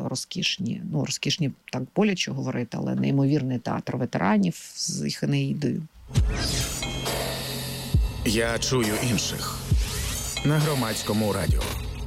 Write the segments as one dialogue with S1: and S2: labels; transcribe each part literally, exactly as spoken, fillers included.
S1: розкішні, ну розкішні так боляче говорити, але неймовірний театр ветеранів з їх Енеїдою.
S2: Я чую інших на Громадському радіо.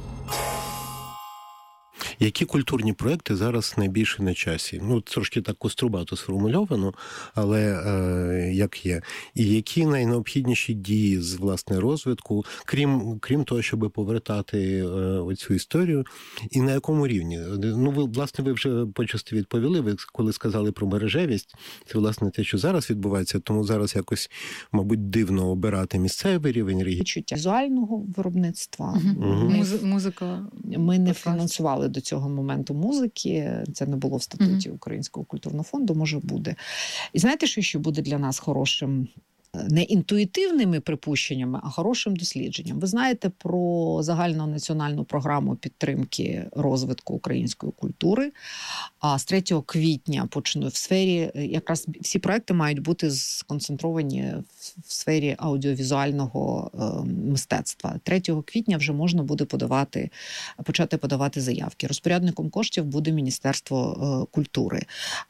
S3: Які культурні проекти зараз найбільше на часі? Ну, трошки так кострубато сформульовано, але е, як є. І які найнеобхідніші дії з, власне, розвитку, крім, крім того, щоб повертати е, оцю історію, і на якому рівні? Ну, ви, власне, ви вже почасти відповіли, ви коли сказали про мережевість, це, власне, те, що зараз відбувається, тому зараз якось, мабуть, дивно обирати місцевий рівень, регіон.
S1: Відчуття візуального виробництва.
S4: Угу.
S1: Ми,
S4: Муз- музика.
S1: Ми не фінансували до цього моменту музики, це не було в статуті mm-hmm. Українського культурного фонду, може буде. І знаєте, що ще буде для нас хорошим? Не інтуїтивними припущеннями, а хорошим дослідженням. Ви знаєте про загальну національну програму підтримки розвитку української культури. А з третього квітня почну в сфері, якраз всі проекти мають бути сконцентровані в сфері аудіовізуального мистецтва. третього квітня вже можна буде подавати, почати подавати заявки. Розпорядником коштів буде Міністерство культури.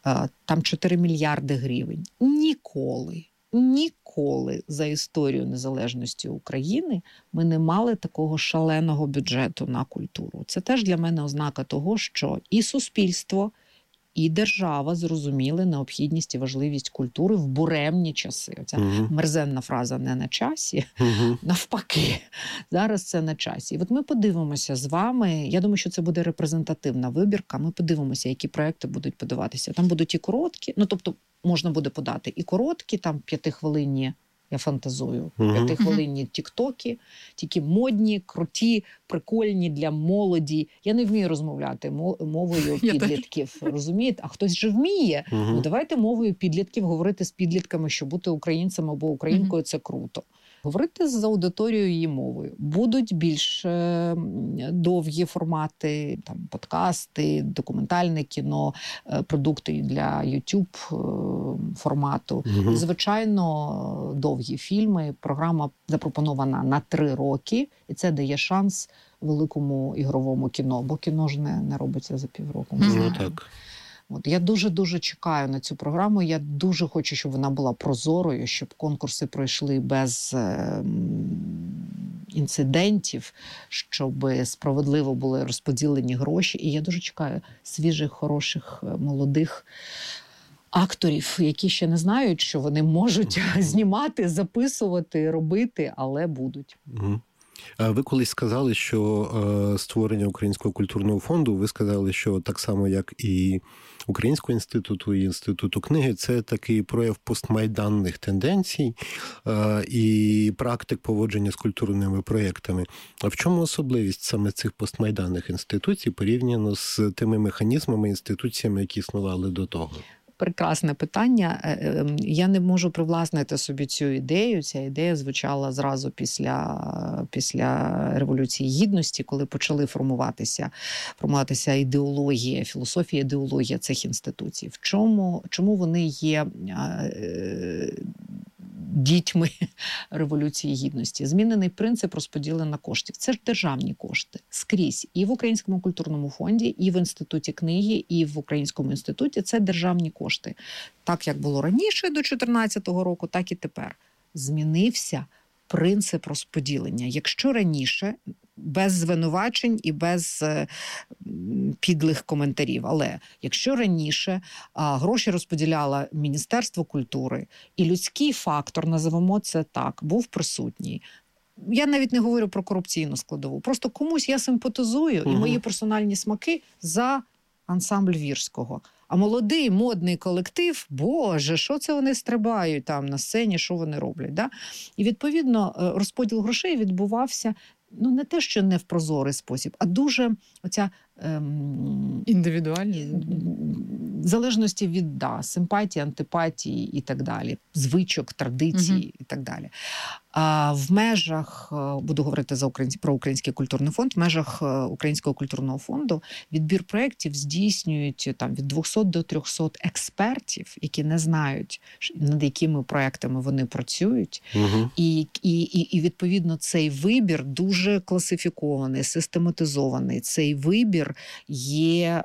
S1: Там чотири мільярди гривень. Ніколи Ніколи за історію незалежності України ми не мали такого шаленого бюджету на культуру. Це теж для мене ознака того, що і суспільство, і держава зрозуміли необхідність і важливість культури в буремні часи. Оця угу. мерзенна фраза «не на часі», угу. навпаки, зараз це на часі. І от ми подивимося з вами, я думаю, що це буде репрезентативна вибірка, ми подивимося, які проекти будуть подаватися. Там будуть і короткі, ну тобто можна буде подати і короткі, там п'ятихвилинні, я фантазую, uh-huh. п'ятихвилинні тіктоки, тільки модні, круті, прикольні для молоді. Я не вмію розмовляти мовою підлітків, розумієте? А хтось же вміє. Uh-huh. Ну давайте мовою підлітків говорити з підлітками, що бути українцем або українкою uh-huh. – це круто. Говорити з аудиторією її мовою. Будуть більш е, довгі формати, там, подкасти, документальне кіно, е, продукти для YouTube е, формату. Угу. Звичайно, довгі фільми. Програма запропонована на три роки, і це дає шанс великому ігровому кіно, бо кіно ж не, не робиться за півроку.
S3: Ну, так.
S1: От, я дуже-дуже чекаю на цю програму, я дуже хочу, щоб вона була прозорою, щоб конкурси пройшли без е, інцидентів, щоб справедливо були розподілені гроші. І я дуже чекаю свіжих, хороших, молодих акторів, які ще не знають, що вони можуть знімати, записувати, робити, але будуть.
S3: Угу. Ви колись сказали, що е, створення Українського культурного фонду, ви сказали, що так само, як і Українського інституту, і Інституту книги, це такий прояв постмайданних тенденцій е, і практик поводження з культурними проєктами. А в чому особливість саме цих постмайданних інституцій порівняно з тими механізмами, інституціями, які існували до того?
S1: Прекрасне питання. Я не можу привласнити собі цю ідею. Ця ідея звучала зразу після, після Революції Гідності, коли почали формуватися, формуватися ідеологія, філософія, ідеологія цих інституцій. В чому, чому вони є дітьми Революції Гідності? Змінений принцип розподілення коштів. Це ж державні кошти скрізь. І в Українському культурному фонді, і в Інституті книги, і в Українському інституті. Це державні кошти. Так, як було раніше, до чотирнадцятого року, так і тепер. Змінився принцип розподілення. Якщо раніше, без звинувачень і без е, підлих коментарів, але якщо раніше а, гроші розподіляло Міністерство культури, і людський фактор, називаємо це так, був присутній. Я навіть не говорю про корупційну складову. Просто комусь я симпатизую, угу. і мої персональні смаки за ансамбль Вірського. А молодий, модний колектив, боже, що це вони стрибають там на сцені, що вони роблять. Да? І, відповідно, розподіл грошей відбувався, ну, не те, що не в прозорий спосіб, а дуже оця ем,
S4: індивідуальні,
S1: в залежності від да, симпатії, антипатії і так далі, звичок, традицій угу. і так далі. А в межах, буду говорити за український, про Український культурний фонд, в межах Українського культурного фонду відбір проєктів здійснюють там від двохсот до трьохсот експертів, які не знають, над якими проєктами вони працюють. Угу. І, і, і, і, відповідно, цей вибір дуже класифікований, систематизований. Цей вибір є